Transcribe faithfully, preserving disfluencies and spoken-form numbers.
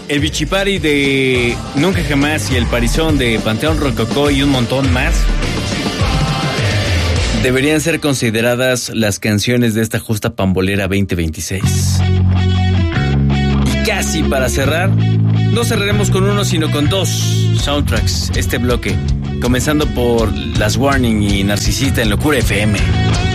el Bichipari de Nunca Jamás y el Parizón de Panteón Rococó y un montón más deberían ser consideradas las canciones de esta justa pambolera veinte veintiséis. Y casi para cerrar, no cerraremos con uno sino con dos soundtracks este bloque, comenzando por Las Warning y Narcisista en Locura F M.